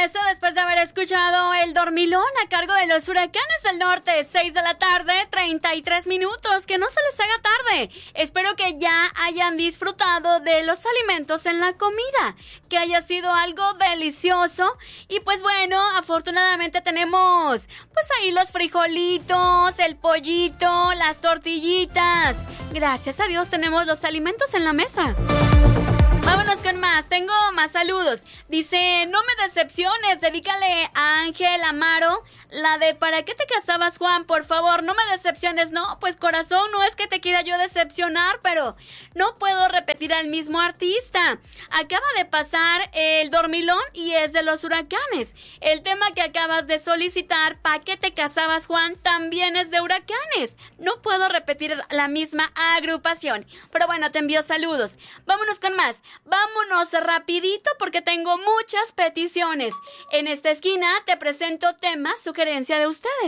regreso después de haber escuchado El Dormilón a cargo de los Huracanes del Norte, 6 de la tarde, 33 minutos, que no se les haga tarde. Espero que ya hayan disfrutado de los alimentos en la comida, que haya sido algo delicioso. Y pues bueno, afortunadamente tenemos pues ahí los frijolitos, el pollito, las tortillitas. Gracias a Dios tenemos los alimentos en la mesa. Vámonos con más, tengo más saludos. Dice, no me decepciones, dedícale a Ángel Amaro la de ¿para qué te casabas, Juan? Por favor, no me decepciones. No, pues corazón, no es que te quiera yo decepcionar, pero no puedo repetir al mismo artista. Acaba de pasar El Dormilón y es de los Huracanes. El tema que acabas de solicitar, ¿para qué te casabas, Juan? También es de Huracanes. No puedo repetir la misma agrupación, pero bueno, te envío saludos. Vámonos con más. Vámonos rapidito porque tengo muchas peticiones. En esta esquina te presento temas, sugerencia de ustedes.